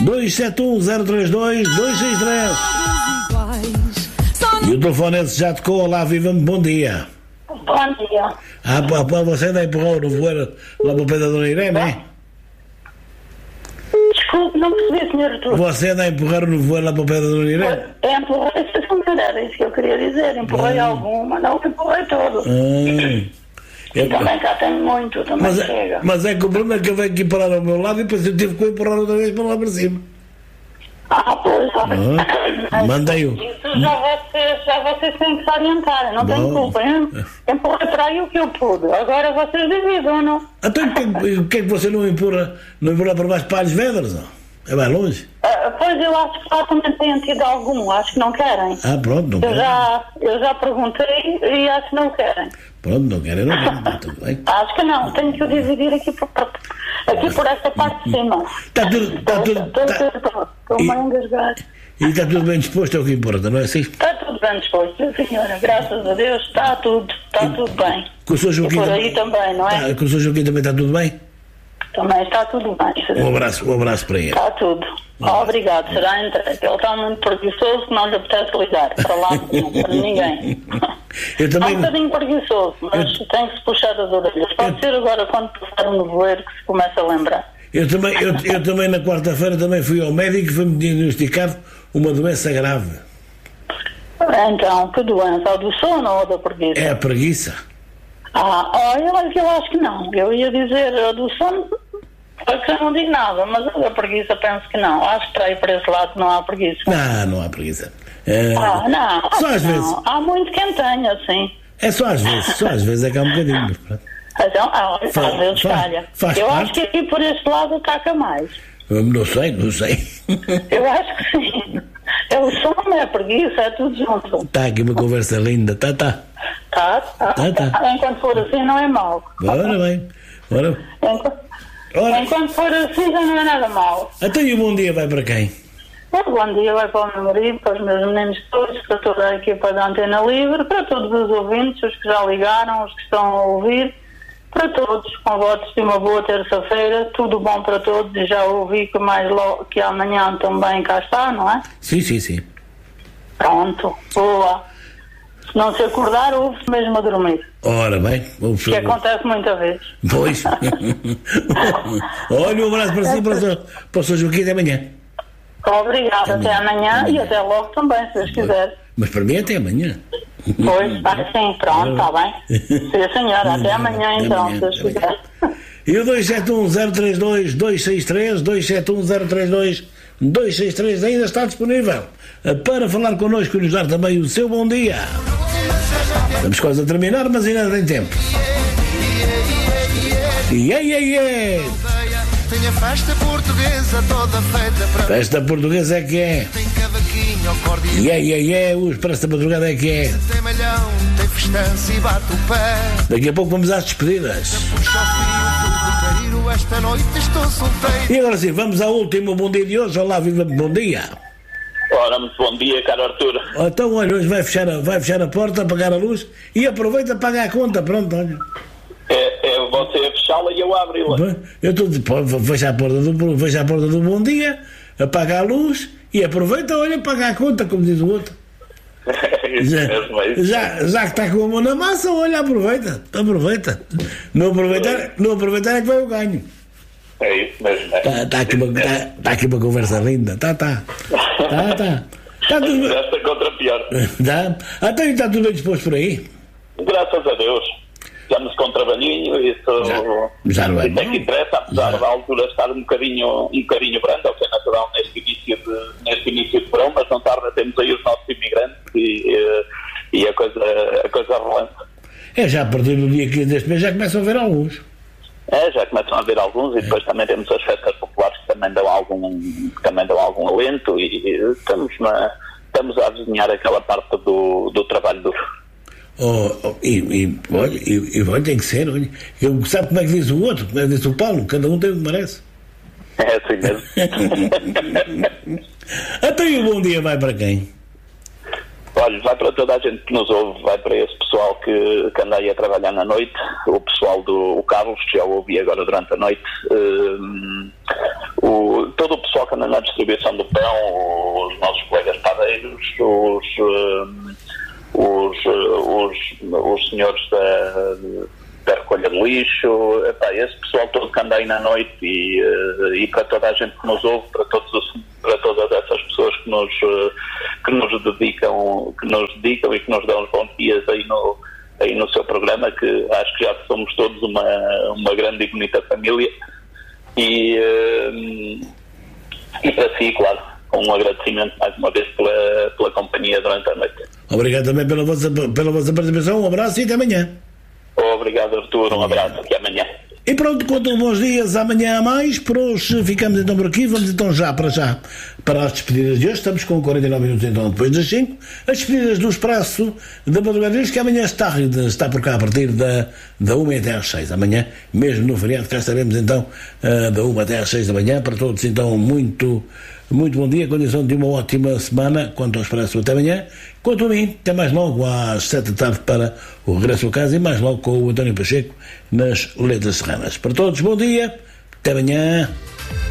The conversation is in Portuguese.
271-032-263. E o telefone esse já tocou. Olá, viva-me, bom dia. Bom dia. Você ainda empurrou no voeiro lá para o pé da Dona Irene, é? Desculpe, não percebi, Sr. Artur. Você anda a empurrar no voeiro lá para o pé da Dona Irene? Empurrei, era isso que eu queria dizer. Empurrei alguma, não empurrei todo. Também cá tenho muito, também chega. Mas é que o problema é que eu venho aqui parar ao meu lado e depois eu tive que empurrar outra vez para lá para cima. Pois, mandei-o. Isso já vocês têm que se orientar, não tenho culpa, hein? Empurrei para aí o que eu pude. Agora vocês dividam, não? Então o que é que você não empurra para baixo para as Vedras, não? É mais longe? Pois eu acho que lá também têm tido algum, acho que não querem. Pronto, não querem. Eu já perguntei e acho que não querem. Pronto, não querem, tudo bem. Acho que não, tenho que o dividir aqui por esta parte de cima. Está tudo. Estou meio engasgado. E está tudo bem disposto, é o que importa, não é assim? Está tudo bem disposto, senhora, graças a Deus, está tudo bem. Com o Sr. Joaquim. E por aí também, não é? Com o Sr. Joaquim também está tudo bem? Também está tudo bem. Um abraço para ele. Está tudo. Obrigado, será entregue. Ele está muito preguiçoso, não lhe apetece ligar para lá, para ninguém. Eu também... É um bocadinho preguiçoso, mas tem que se puxar as orelhas. Pode ser agora quando passar um nevoeiro que se começa a lembrar. Eu também na quarta-feira também fui ao médico e foi-me diagnosticado uma doença grave. Então, que doença? A do sono ou da preguiça? É a preguiça. Eu acho que não. Eu ia dizer a do sono, porque eu não digo nada, mas a da preguiça penso que não. Acho que para ir para esse lado não há preguiça. Não há preguiça. Não. Só às vezes. Há muito quem tenha, sim. É só às vezes é que há um bocadinho. Então, às vezes calha. Eu acho que aqui por este lado ataca mais. Não sei. Eu acho que sim. É o sono, é a preguiça, é tudo junto. Está aqui uma conversa linda, tá. Tá. Enquanto for assim não é mau. Ora bem. Enquanto for assim já não é nada mau. Então e o bom dia vai para quem? O bom dia vai para o meu marido, para os meus meninos todos, para toda a equipa da Antena Livre, para todos os ouvintes, os que já ligaram, os que estão a ouvir, para todos, com votos de uma boa terça-feira, tudo bom para todos, e já ouvi que mais logo, que amanhã também cá está, não é? Sim. Pronto, boa. Se não se acordar, ouve-se mesmo a dormir. Ora bem, que acontece muitas vezes. Pois. Olha, um abraço para si, para o Sr. Joaquim, até amanhã. Obrigada, até amanhã e até logo também, se Deus quiser. Mas para mim até amanhã. Pois, sim, pronto, está bem. Sim, senhora, até amanhã então, se Deus quiser. E o 271-032-263, 271-032-263 ainda está disponível para falar connosco e nos dar também o seu bom dia. Estamos quase a terminar, mas ainda tem tempo. Tem a festa portuguesa toda feita para... Festa portuguesa é que é. Tem cavaquinho, acordeão. O Expresso da Madrugada é que é. Tem malhão, tem festança e bate o pé. Daqui a pouco vamos às despedidas. Puxa o fio, tudo esta noite estou solteiro. E agora sim, vamos ao último bom dia de hoje. Olá, viva, bom dia. Ora, muito bom dia, caro Artur. Então, olha, hoje vai fechar a porta, apagar a luz e aproveita para pagar a conta. Pronto, olha. É você a fechá-la e eu a abri-la. Eu estou de fecha a porta do bom dia, apaga a luz e aproveita, olha, paga a conta, como diz o outro. Já que está com a mão na massa, olha, aproveita. Não aproveitar é que vai o ganho. É isso mesmo. Está aqui uma conversa linda. Tá tudo. Esta contra pior. Até está tudo bem disposto por aí. Graças a Deus. Estamos com trabalhinho, isso já não é isso é que interessa, apesar da altura estar um bocadinho brando, o que é natural neste início de verão, mas não tarda, temos aí os nossos imigrantes e a coisa relance. Já a partir do dia 15 deste mês já começam a ver alguns. Já começam a ver alguns e depois também temos as festas populares que também dão algum alento e estamos a desenhar aquela parte do trabalho duro. Olha, tem que ser, olha. Sabe como é que diz o outro? Como é que diz o Paulo? Cada um tem o que merece. É assim mesmo. Então e o bom dia vai para quem? Olha, vai para toda a gente que nos ouve, vai para esse pessoal que anda aí a trabalhar na noite, o pessoal do Carlos, que já ouvi agora durante a noite, todo o pessoal que anda na distribuição do pão, os nossos colegas padeiros, os senhores da recolha de lixo, esse pessoal todo que anda aí na noite e para toda a gente que nos ouve, para todas essas pessoas que nos dedicam e que nos dão os bons dias aí no seu programa, que acho que já somos todos uma grande e bonita família, e para si, claro, um agradecimento mais uma vez pela companhia durante a noite. Obrigado também pela vossa participação, um abraço e até amanhã. Obrigado, Artur, um abraço, até amanhã. E pronto, quanto bons dias, amanhã a mais. Por hoje ficamos então por aqui. Vamos então já para as despedidas de hoje. Estamos com 49 minutos então depois das 5. As despedidas do Expresso da Madrugada, que amanhã está por cá a partir da 1 até às 6 da manhã. Mesmo no feriado cá estaremos então da 1 até às 6 da manhã. Para todos então muito bom dia, condição de uma ótima semana. Quanto ao Expresso, até amanhã. Quanto a mim, até mais logo às 7 da tarde para o regresso a casa e mais logo com o António Pacheco nas Letras Serranas. Para todos, bom dia, até amanhã.